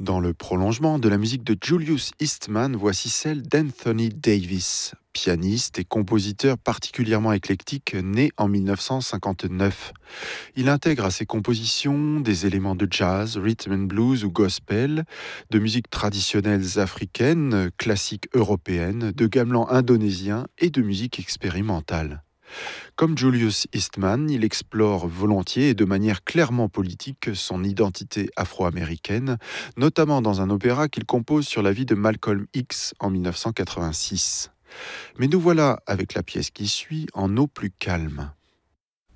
Dans le prolongement de la musique de Julius Eastman, voici celle d'Anthony Davis, pianiste et compositeur particulièrement éclectique, né en 1959. Il intègre à ses compositions des éléments de jazz, rhythm and blues ou gospel, de musiques traditionnelles africaines, classiques européennes, de gamelan indonésien et de musique expérimentale. Comme Julius Eastman, il explore volontiers et de manière clairement politique son identité afro-américaine, notamment dans un opéra qu'il compose sur la vie de Malcolm X en 1986. Mais nous voilà avec la pièce qui suit en eau plus calme.